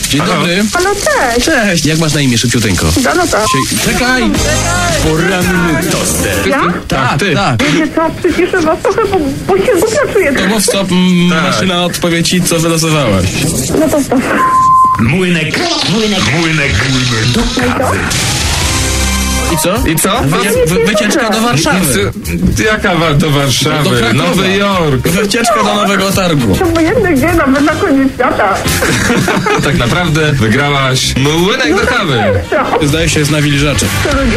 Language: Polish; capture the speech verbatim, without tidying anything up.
Dzień dobry. Halo, cześć. Cześć. Jak masz na imię, szybciuteńko? Danuta. Sie- Czekaj! Poranny toster. Ja? Tak, ty. Tak. Wiecie co, przyciszę was trochę, bo, bo się głupio czuję. To mów stop, m, maszyna odpowie ci, co wylosowałaś. No to stop. Młynek. Młynek. Młynek. Do kawy. I co? I co? Wy, wy, wycieczka do Warszawy. Ty, jaka wa- do Warszawy? Do Krakowa. Nowy Jork. Wycieczka do Nowego Targu. To obojętne gdzie, nawet na koniec świata. Tak naprawdę wygrałaś młynek do kawy. Co? Zdaje się, jest nawilżacze. To ludzie.